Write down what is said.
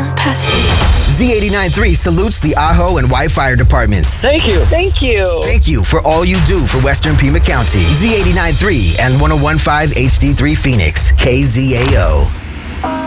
past you. Z89.3 salutes the Ajo and White Fire departments. Thank you. Thank you. Thank you for all you do for Western Pima County. Z89.3 and 101.5 HD3 Phoenix, KZAO.